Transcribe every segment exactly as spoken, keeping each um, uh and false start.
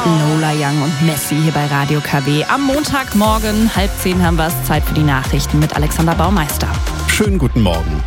Lola Young und Messi hier bei Radio K W. Am Montagmorgen, halb zehn haben wir es, Zeit für die Nachrichten mit Alexander Baumeister. Schönen guten Morgen.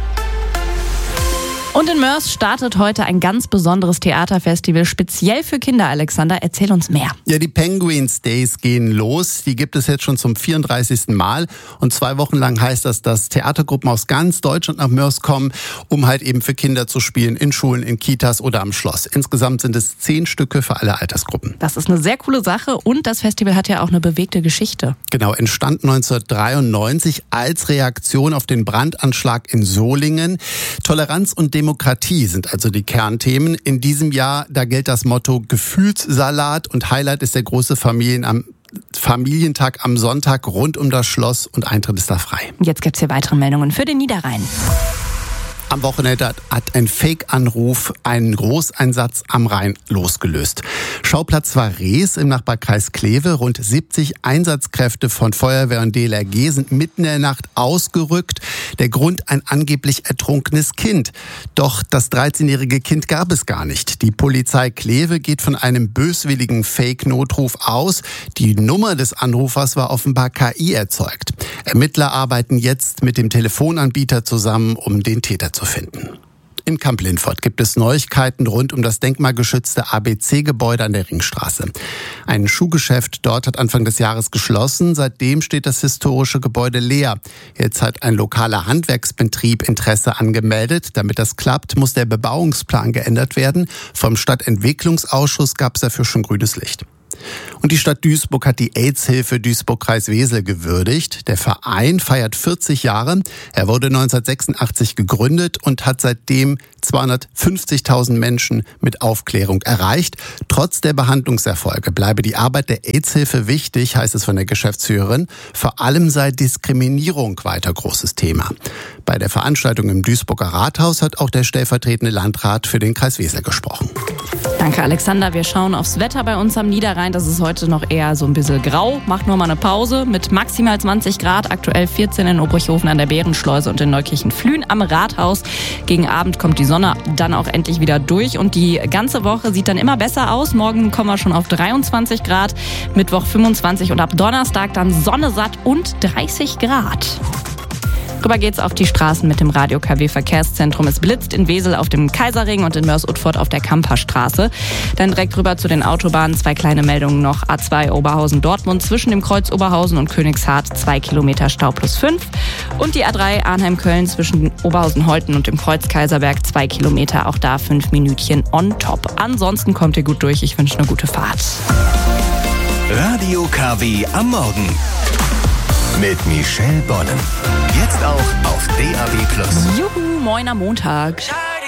Und in Moers startet heute ein ganz besonderes Theaterfestival, speziell für Kinder. Alexander, erzähl uns mehr. Ja, die Penguins Days gehen los. Die gibt es jetzt schon zum vierunddreißigsten Mal. Und zwei Wochen lang heißt das, dass Theatergruppen aus ganz Deutschland nach Moers kommen, um halt eben für Kinder zu spielen, in Schulen, in Kitas oder am Schloss. Insgesamt sind es zehn Stücke für alle Altersgruppen. Das ist eine sehr coole Sache und das Festival hat ja auch eine bewegte Geschichte. Genau, entstand neunzehnhundertdreiundneunzig als Reaktion auf den Brandanschlag in Solingen. Toleranz und Demokratie sind also die Kernthemen. In diesem Jahr, da gilt das Motto Gefühlssalat und Highlight ist der große Familien am Familientag am Sonntag rund um das Schloss und Eintritt ist da frei. Jetzt gibt's hier weitere Meldungen für den Niederrhein. Am Wochenende hat ein Fake-Anruf einen Großeinsatz am Rhein losgelöst. Schauplatz war Rees im Nachbarkreis Kleve. Rund siebzig Einsatzkräfte von Feuerwehr und D L R G sind mitten in der Nacht ausgerückt. Der Grund ein angeblich ertrunkenes Kind. Doch das dreizehnjährige Kind gab es gar nicht. Die Polizei Kleve geht von einem böswilligen Fake-Notruf aus. Die Nummer des Anrufers war offenbar K I erzeugt. Ermittler arbeiten jetzt mit dem Telefonanbieter zusammen, um den Täter zu finden. In Kamp-Lintfort gibt es Neuigkeiten rund um das denkmalgeschützte A B C-Gebäude an der Ringstraße. Ein Schuhgeschäft dort hat Anfang des Jahres geschlossen. Seitdem steht das historische Gebäude leer. Jetzt hat ein lokaler Handwerksbetrieb Interesse angemeldet. Damit das klappt, muss der Bebauungsplan geändert werden. Vom Stadtentwicklungsausschuss gab es dafür schon grünes Licht. Und die Stadt Duisburg hat die AIDS-Hilfe Duisburg-Kreis-Wesel gewürdigt. Der Verein feiert vierzig Jahre. Er wurde neunzehnhundertsechsundachtzig gegründet und hat seitdem zweihundertfünfzigtausend Menschen mit Aufklärung erreicht. Trotz der Behandlungserfolge bleibe die Arbeit der AIDS-Hilfe wichtig, heißt es von der Geschäftsführerin. Vor allem sei Diskriminierung weiter großes Thema. Bei der Veranstaltung im Duisburger Rathaus hat auch der stellvertretende Landrat für den Kreis Wesel gesprochen. Danke, Alexander. Wir schauen aufs Wetter bei uns am Niederrhein. Das ist heute noch eher so ein bisschen grau. Macht nur mal eine Pause mit maximal zwanzig Grad. Aktuell vierzehn in Obrichhofen an der Bärenschleuse und in Neukirchen-Flühen am Rathaus. Gegen Abend kommt die Sonne dann auch endlich wieder durch. Und die ganze Woche sieht dann immer besser aus. Morgen kommen wir schon auf dreiundzwanzig Grad. Mittwoch fünfundzwanzig und ab Donnerstag dann Sonne satt und dreißig Grad. Rüber geht's auf die Straßen mit dem Radio K W Verkehrszentrum. Es blitzt in Wesel auf dem Kaiserring und in Moers-Utfurt auf der Kamperstraße. Dann direkt rüber zu den Autobahnen. Zwei kleine Meldungen noch. A zwei Oberhausen-Dortmund zwischen dem Kreuz Oberhausen und Königshardt. Zwei Kilometer Stau plus fünf. Und die A drei Arnheim-Köln zwischen Oberhausen-Holten und dem Kreuz Kaiserberg. Zwei Kilometer. Auch da fünf Minütchen on top. Ansonsten kommt ihr gut durch. Ich wünsche eine gute Fahrt. Radio K W am Morgen. Mit Michelle Bonnen. Jetzt auch auf D A B plus. Juhu, moin am Montag.